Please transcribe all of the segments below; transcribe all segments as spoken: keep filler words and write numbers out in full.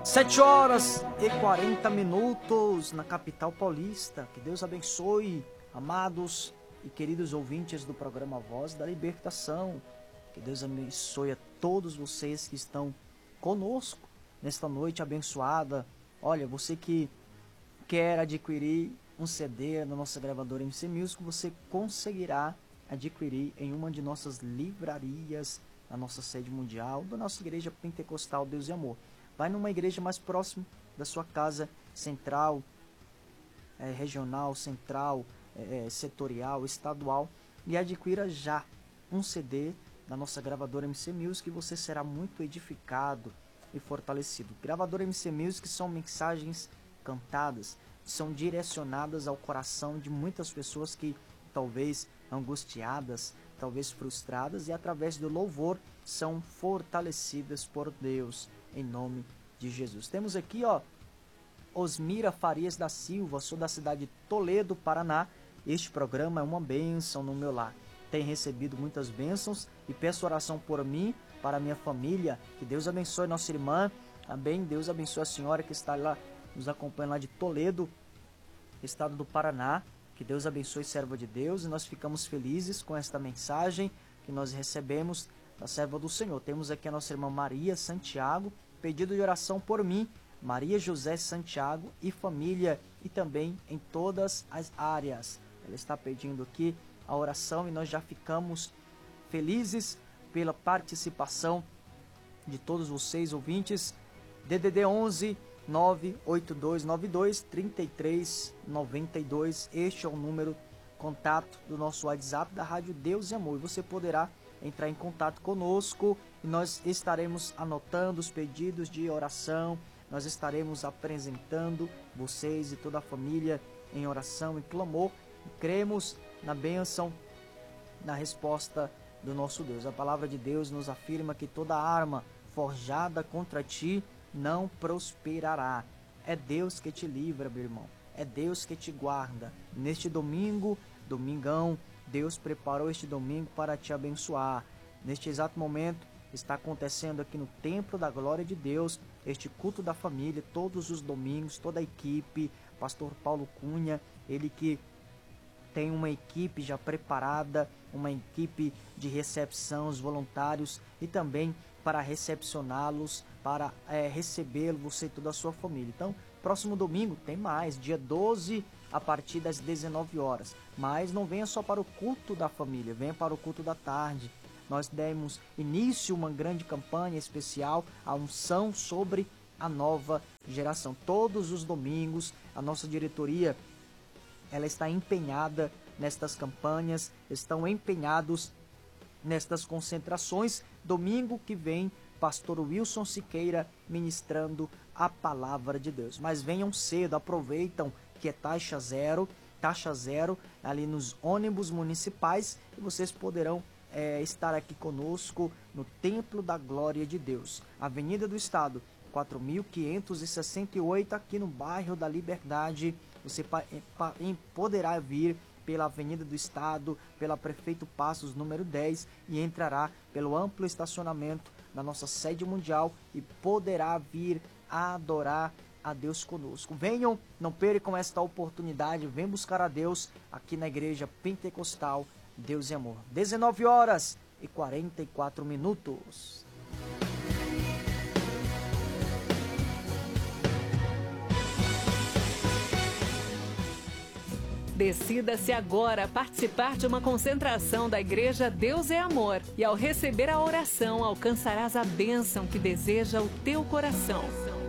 Sete horas e quarenta minutos na capital paulista. Que Deus abençoe, amados e queridos ouvintes do programa Voz da Libertação. Que Deus abençoe a todos vocês que estão conosco nesta noite abençoada. Olha, você que quer adquirir um C D na nossa gravadora M C Music, você conseguirá adquirir em uma de nossas livrarias, na nossa sede mundial, da nossa igreja pentecostal Deus e Amor. Vai numa igreja mais próxima da sua casa, central, é, regional, central, é, setorial, estadual, e adquira já um C D da nossa gravadora M C Music, e você será muito edificado e fortalecido. Gravadora M C Music são mensagens cantadas, são direcionadas ao coração de muitas pessoas que talvez angustiadas, talvez frustradas, e através do louvor são fortalecidas por Deus, em nome de Jesus. Temos aqui, ó, Osmira Farias da Silva, sou da cidade de Toledo, Paraná. Este programa é uma bênção no meu lar. Tem recebido muitas bênçãos e peço oração por mim, para minha família. Que Deus abençoe nossa irmã. Amém. Deus abençoe a senhora que está lá, nos acompanhando lá de Toledo, estado do Paraná. Que Deus abençoe, serva de Deus. E nós ficamos felizes com esta mensagem que nós recebemos da serva do Senhor. Temos aqui a nossa irmã Maria Santiago, pedido de oração por mim, Maria José Santiago e família, e também em todas as áreas. Ela está pedindo aqui a oração e nós já ficamos felizes pela participação de todos vocês, ouvintes. D D D onze nove oito dois nove dois três três nove dois, este é o número contato do nosso WhatsApp da Rádio Deus e Amor. E você poderá entrar em contato conosco e nós estaremos anotando os pedidos de oração, nós estaremos apresentando vocês e toda a família em oração e clamor, e cremos na bênção, na resposta do nosso Deus. A palavra de Deus nos afirma que toda arma forjada contra ti não prosperará. É Deus que te livra, meu irmão, é Deus que te guarda. Neste domingo, domingão, Deus preparou este domingo para te abençoar. Neste exato momento, está acontecendo aqui no Templo da Glória de Deus, este culto da família, todos os domingos, toda a equipe, pastor Paulo Cunha, ele que tem uma equipe já preparada, uma equipe de recepção, os voluntários, e também para recepcioná-los, para é, recebê-lo, você e toda a sua família. Então, próximo domingo tem mais, dia doze, a partir das dezenove horas. Mas não venha só para o culto da família, venha para o culto da tarde. Nós demos início a uma grande campanha especial, a unção sobre a nova geração. Todos os domingos, a nossa diretoria, ela está empenhada nestas campanhas, estão empenhados nestas concentrações. Domingo que vem, pastor Wilson Siqueira ministrando a palavra de Deus. Mas venham cedo, aproveitam que é taxa zero, taxa zero ali nos ônibus municipais, e vocês poderão é, estar aqui conosco no Templo da Glória de Deus, Avenida do Estado, quatro mil quinhentos e sessenta e oito, aqui no bairro da Liberdade. Você poderá vir pela Avenida do Estado, pela Prefeito Passos, número dez, e entrará pelo amplo estacionamento da nossa sede mundial e poderá vir a adorar a Deus conosco. Venham, não percam esta oportunidade, venham buscar a Deus aqui na Igreja Pentecostal Deus e Amor. dezenove horas e quarenta e quatro minutos. Decida-se agora a participar de uma concentração da Igreja Deus é Amor, e ao receber a oração alcançarás a bênção que deseja o teu coração.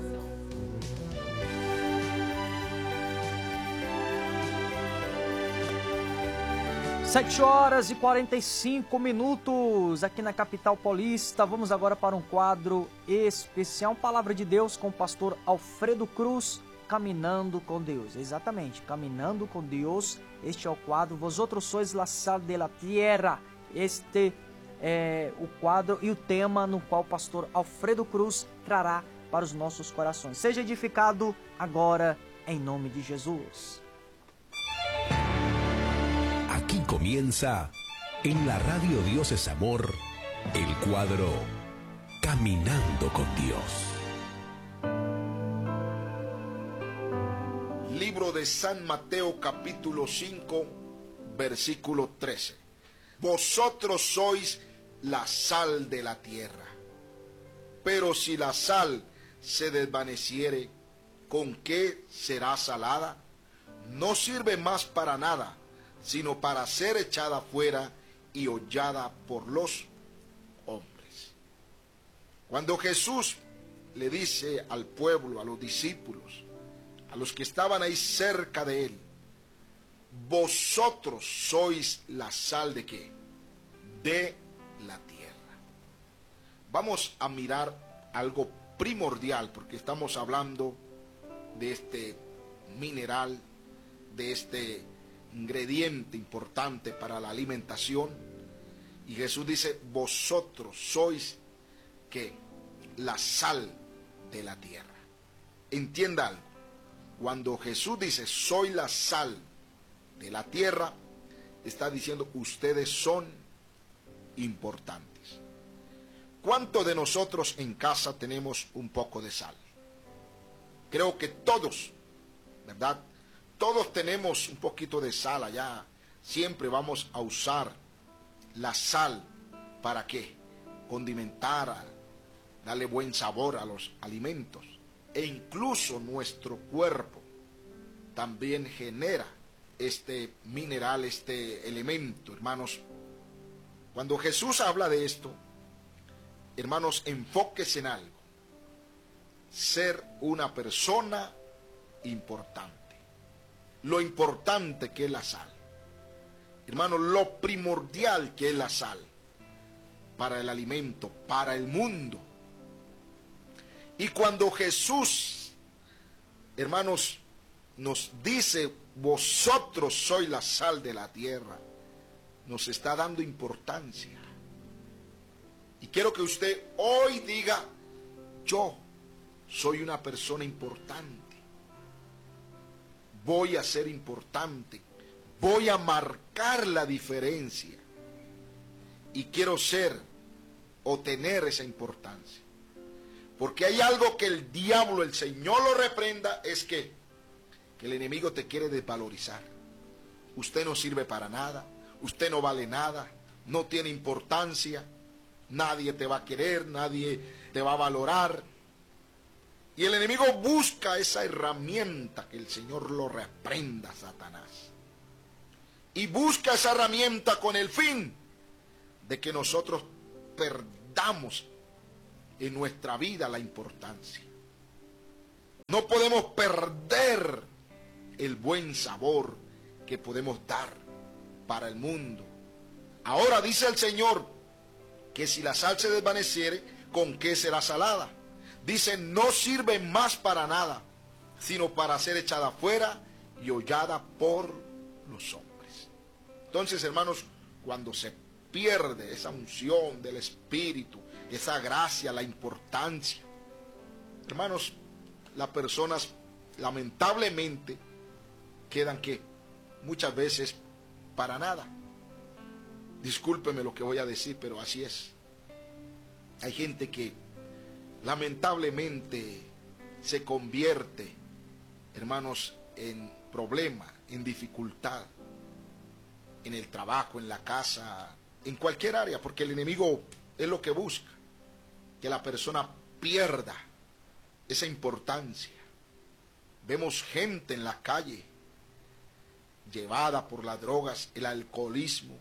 Sete horas e quarenta e cinco minutos aqui na capital paulista. Vamos agora para um quadro especial, Palavra de Deus com o pastor Alfredo Cruz, Caminhando com Deus. Exatamente, Caminhando com Deus. Este é o quadro. Vosotros sois la sal de la tierra. Este é o quadro e o tema no qual o pastor Alfredo Cruz trará para os nossos corações. Seja edificado agora em nome de Jesus. Aquí comienza, en la radio Dios es Amor, el cuadro Caminando con Dios. libro de San Mateo capítulo cinco, versículo trece. Vosotros sois la sal de la tierra. Pero si la sal se desvaneciere, ¿con qué será salada? No sirve más para nada, sino para ser echada fuera y hollada por los hombres. Cuando Jesús le dice al pueblo, a los discípulos, a los que estaban ahí cerca de él, vosotros sois la sal de qué? De la tierra. Vamos a mirar algo primordial, porque estamos hablando de este mineral, de este ingrediente importante para la alimentación. Y Jesús dice, vosotros sois ¿qué? La sal de la tierra. Entienda algo. Cuando Jesús dice, soy la sal de la tierra, está diciendo, ustedes son importantes. ¿Cuántos de nosotros en casa tenemos un poco de sal? Creo que todos, ¿verdad? Todos tenemos un poquito de sal allá. Siempre vamos a usar la sal, ¿para qué? Condimentar, darle buen sabor a los alimentos. E incluso nuestro cuerpo también genera este mineral, este elemento, hermanos. Cuando Jesús habla de esto, hermanos, enfóquese en algo. Ser una persona importante. Lo importante que es la sal. Hermanos, lo primordial que es la sal para el alimento, para el mundo. Y cuando Jesús, hermanos, nos dice, vosotros sois la sal de la tierra, nos está dando importancia. Y quiero que usted hoy diga, yo soy una persona importante. Voy a ser importante. Voy a marcar la diferencia. Y quiero ser o tener esa importancia. Porque hay algo que el diablo, el Señor lo reprenda, es que, que el enemigo te quiere desvalorizar. Usted no sirve para nada. Usted no vale nada. No tiene importancia. Nadie te va a querer, nadie te va a valorar. Y el enemigo busca esa herramienta, que el Señor lo reprenda, Satanás. Y busca esa herramienta con el fin de que nosotros perdamos en nuestra vida la importancia. No podemos perder el buen sabor que podemos dar para el mundo. Ahora dice el Señor, que si la sal se desvaneciere, ¿con qué será salada? Dice, no sirve más para nada, sino para ser echada fuera y hollada por los hombres. Entonces, hermanos, cuando se pierde esa unción del Espíritu, esa gracia, la importancia, hermanos, las personas lamentablemente quedan que muchas veces para nada. Discúlpeme lo que voy a decir, pero así es. Hay gente que lamentablemente se convierte, hermanos, en problema, en dificultad, en el trabajo, en la casa, en cualquier área, porque el enemigo es lo que busca, que la persona pierda esa importancia. Vemos gente en la calle llevada por las drogas, el alcoholismo,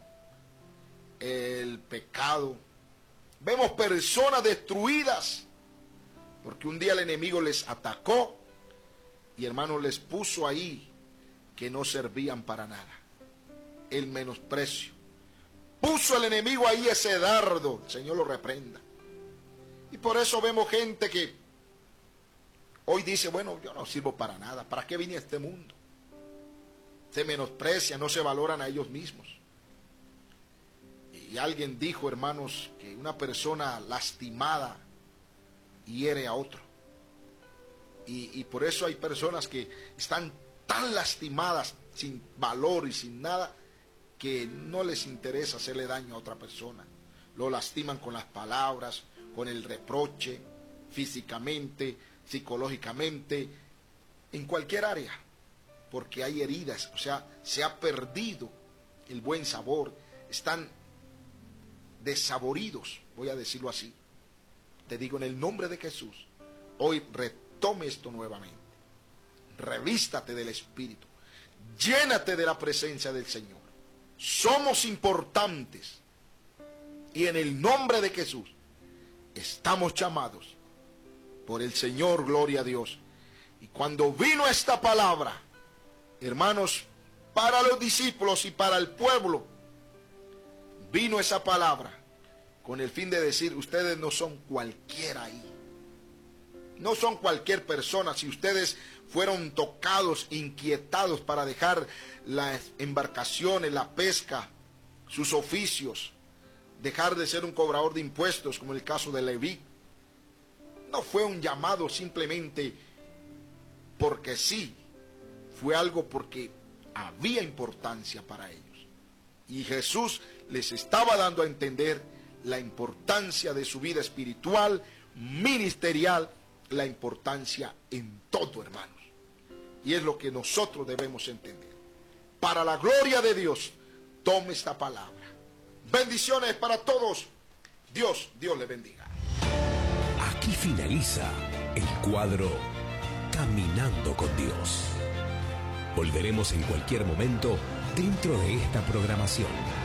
el pecado. Vemos personas destruidas porque un día el enemigo les atacó y, hermanos, les puso ahí que no servían para nada. El menosprecio. Puso el enemigo ahí ese dardo. El Señor lo reprenda. Y por eso vemos gente que hoy dice, bueno, yo no sirvo para nada. ¿Para qué vine a este mundo? Se menosprecia, no se valoran a ellos mismos. Y alguien dijo, hermanos, que una persona lastimada hiere a otro. Y, y por eso hay personas que están tan lastimadas, sin valor y sin nada, que no les interesa hacerle daño a otra persona. Lo lastiman con las palabras, con el reproche, físicamente, psicológicamente, en cualquier área. porque hay heridas, o sea, se ha perdido el buen sabor, están desaboridos, voy a decirlo así. Te digo en el nombre de Jesús, hoy retome esto nuevamente, revístate del Espíritu, llénate de la presencia del Señor. Somos importantes y en el nombre de Jesús estamos llamados por el Señor, gloria a Dios. Y cuando vino esta palabra, hermanos, para los discípulos y para el pueblo, vino esa palabra con el fin de decir, ustedes no son cualquiera ahí. No son cualquier persona. Si ustedes fueron tocados, inquietados para dejar las embarcaciones, la pesca, sus oficios, dejar de ser un cobrador de impuestos, como el caso de Leví, no fue un llamado simplemente porque sí, fue algo porque había importancia para ellos. Y Jesús les estaba dando a entender la importancia de su vida espiritual, ministerial, la importancia en todo, hermanos. Y es lo que nosotros debemos entender. Para la gloria de Dios, tome esta palabra. Bendiciones para todos. Dios, Dios le bendiga. Aquí finaliza el cuadro Caminando con Dios. Volveremos en cualquier momento dentro de esta programación.